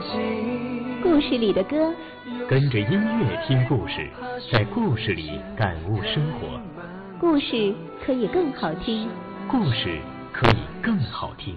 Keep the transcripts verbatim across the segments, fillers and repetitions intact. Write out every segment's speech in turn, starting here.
故事里的歌， 跟着音乐听故事，在故事里感悟生活。 故事可以更好听， 故事可以更好听。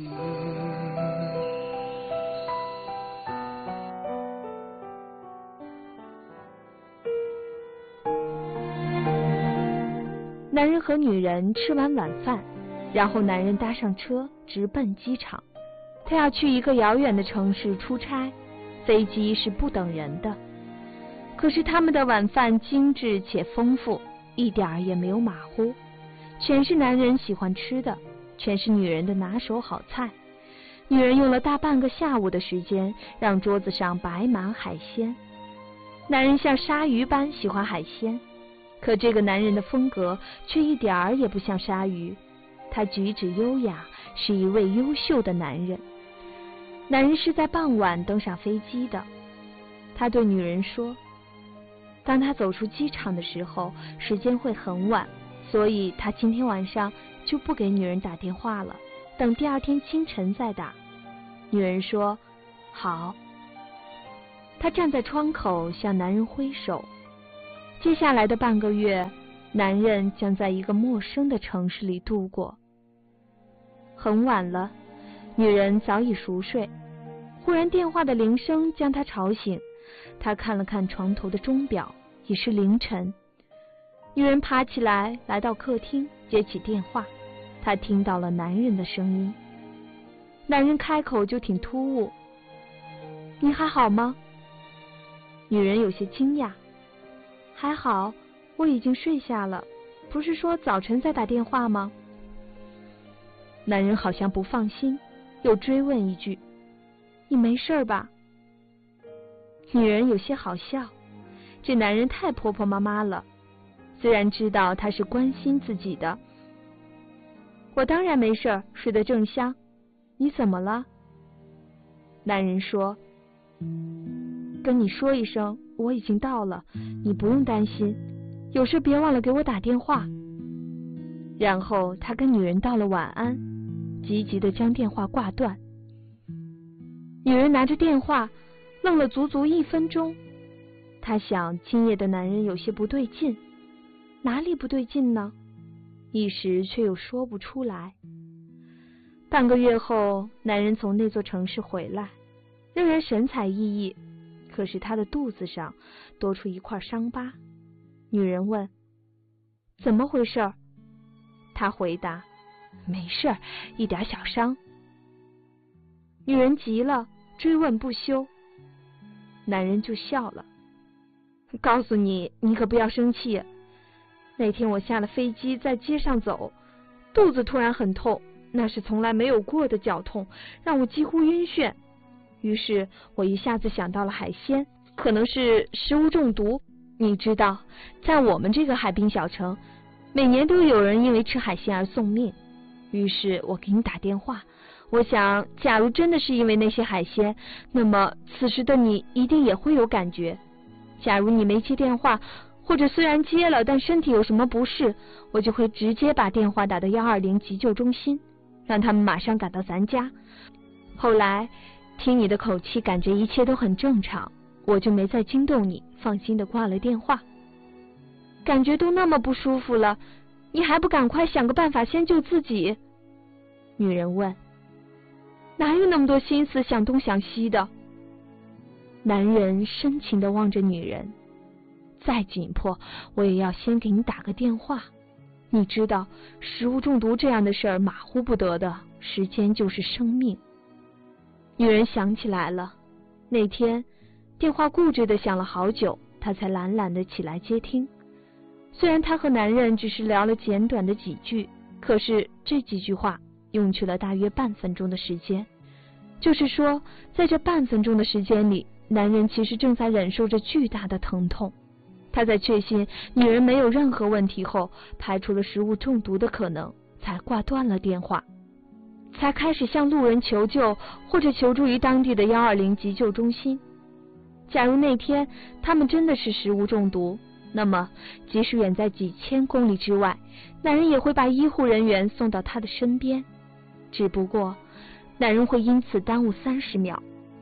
男人和女人吃完晚饭，然后男人搭上车直奔机场。他要去一个遥远的城市出差，飞机是不等人的。可是他们的晚饭精致且丰富，一点儿也没有马虎，全是男人喜欢吃的，全是女人的拿手好菜。女人用了大半个下午的时间，让桌子上摆满海鲜。男人像鲨鱼般喜欢海鲜，可这个男人的风格却一点儿也不像鲨鱼，他举止优雅，是一位优秀的男人。男人是在傍晚登上飞机的。他对女人说，当他走出机场的时候，时间会很晚，所以他今天晚上就不给女人打电话了，等第二天清晨再打。女人说好。他站在窗口向男人挥手。接下来的半个月，男人将在一个陌生的城市里度过。很晚了，女人早已熟睡，忽然电话的铃声将她吵醒。她看了看床头的钟表，已是凌晨。女人爬起来来到客厅，接起电话。她听到了男人的声音。男人开口就挺突兀，你还好吗？女人有些惊讶，还好，我已经睡下了，不是说早晨再打电话吗？男人好像不放心，又追问一句，你没事吧？女人有些好笑，这男人太婆婆妈妈了，虽然知道他是关心自己的。我当然没事，睡得正香，你怎么了？男人说，跟你说一声，我已经到了，你不用担心，有事别忘了给我打电话。然后他跟女人道了晚安，急急地将电话挂断。女人拿着电话愣了足足一分钟，她想今夜的男人有些不对劲，哪里不对劲呢？一时却又说不出来。半个月后，男人从那座城市回来，仍然神采奕奕，可是他的肚子上多出一块伤疤。女人问，怎么回事？他回答，没事，一点小伤。女人急了，追问不休。男人就笑了，告诉你，你可不要生气。那天我下了飞机，在街上走，肚子突然很痛，那是从来没有过的绞痛，让我几乎晕眩。于是我一下子想到了海鲜，可能是食物中毒。你知道，在我们这个海滨小城，每年都有人因为吃海鲜而送命。于是我给你打电话，我想假如真的是因为那些海鲜，那么此时的你一定也会有感觉。假如你没接电话，或者虽然接了，但身体有什么不适，我就会直接把电话打到一二零急救中心，让他们马上赶到咱家。后来听你的口气，感觉一切都很正常，我就没再惊动你，放心的挂了电话。感觉都那么不舒服了，你还不赶快想个办法先救自己？女人问。哪有那么多心思想东想西的？男人深情地望着女人，再紧迫我也要先给你打个电话。你知道，食物中毒这样的事儿马虎不得的，时间就是生命。女人想起来了，那天电话固执地响了好久，她才懒懒地起来接听。虽然她和男人只是聊了简短的几句，可是这几句话用去了大约半分钟的时间。就是说，在这半分钟的时间里，男人其实正在忍受着巨大的疼痛。他在确信女人没有任何问题后，排除了食物中毒的可能，才挂断了电话，才开始向路人求救，或者求助于当地的一二零急救中心。假如那天他们真的是食物中毒，那么即使远在几千公里之外，男人也会把医护人员送到他的身边，只不过男人会因此耽误三十秒，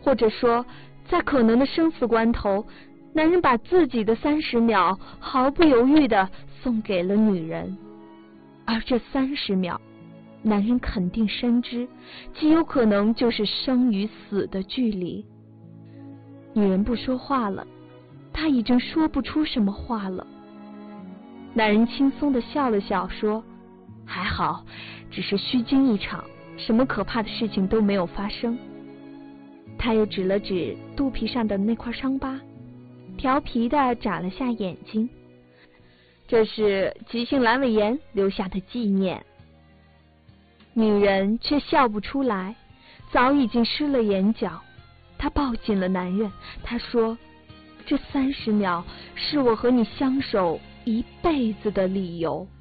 或者说，在可能的生死关头，男人把自己的三十秒毫不犹豫地送给了女人，而这三十秒，男人肯定深知，极有可能就是生与死的距离。女人不说话了，她已经说不出什么话了。男人轻松地笑了笑，说：“还好，只是虚惊一场，什么可怕的事情都没有发生。”他又指了指肚皮上的那块伤疤，调皮地眨了下眼睛。这是急性阑尾炎留下的纪念。女人却笑不出来，早已经湿了眼角。她抱紧了男人，她说：“这三十秒是我和你相守一辈子的理由。”